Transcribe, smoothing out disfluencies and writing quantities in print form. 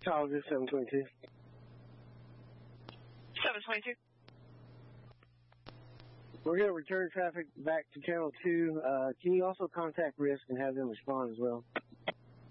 Tower 722. 722. We're going to return traffic back to Channel 2. Can you also contact Risk and have them respond as well?